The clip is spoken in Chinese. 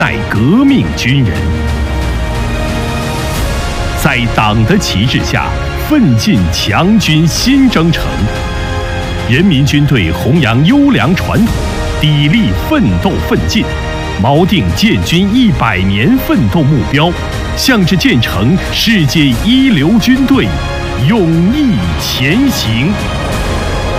代革命军人，在党的旗帜下奋进强军新征程。人民军队弘扬优良传统，砥砺奋斗奋进，锚定建军100年奋斗目标，向着建成世界一流军队勇毅前行。